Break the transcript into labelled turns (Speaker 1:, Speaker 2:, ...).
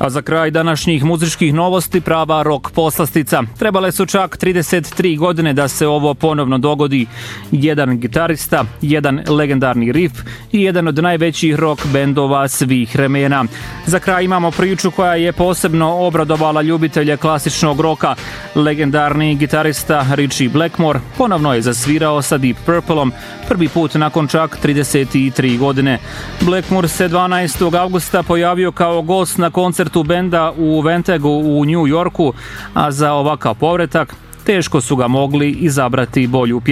Speaker 1: A za kraj današnjih muzičkih novosti prava rock poslastica. Trebale su čak 33 godine da se ovo ponovno dogodi. Jedan gitarista, jedan legendarni riff i jedan od najvećih rock bendova svih vremena. Za kraj imamo priču koja je posebno obradovala ljubitelje klasičnog roka. Legendarni gitarista Ritchie Blackmore ponovno je zasvirao sa Deep Purpleom, prvi put nakon čak 33 godine. Blackmore se 12. augusta pojavio kao gost na koncertu benda u Ventegu u New Yorku, a za ovakav povratak teško su ga mogli izabrati bolju pjesmu.